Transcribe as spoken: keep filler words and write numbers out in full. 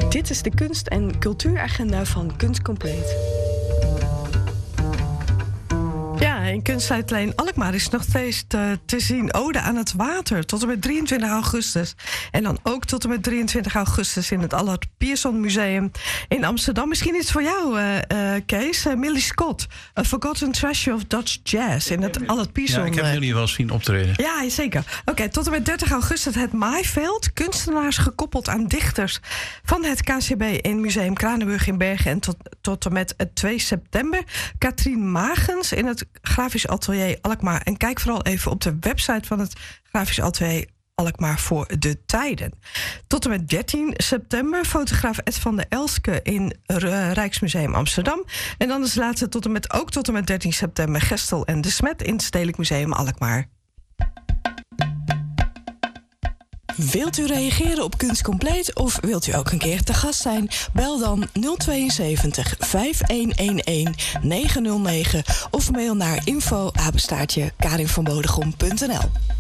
Dit is de kunst- en cultuuragenda van Kunst Compleet. Ja, in Kunstuitleen Alkmaar is nog steeds te, te zien Ode aan het Water tot en met drieëntwintig augustus. En dan ook tot en met drieëntwintig augustus in het Allard Pierson Museum in Amsterdam. Misschien iets voor jou, uh, uh, Kees. Uh, Millie Scott, A Forgotten Treasure of Dutch Jazz in het Allard Pierson. Ja, ik heb jullie wel eens zien optreden. Ja, zeker. Oké, okay, tot en met dertig augustus het Maaiveld. Kunstenaars gekoppeld aan dichters van het K C B in Museum Kranenburg in Bergen. En tot, tot en met twee september Katrien Magens in het Grafisch Atelier Alkmaar. En kijk vooral even op de website van het Grafisch Atelier Alkmaar voor de tijden. Tot en met dertien september fotograaf Ed van der Elske in uh, Rijksmuseum Amsterdam. En dan is laatste tot en met, ook tot en met dertien september Gestel en de Smet in het Stedelijk Museum Alkmaar. Wilt u reageren op Kunst Compleet of wilt u ook een keer te gast zijn? Bel dan nul tweeënzeventig, vijf een een een, negen nul negen of mail naar info apenstaartje karinvanbodegom punt n l.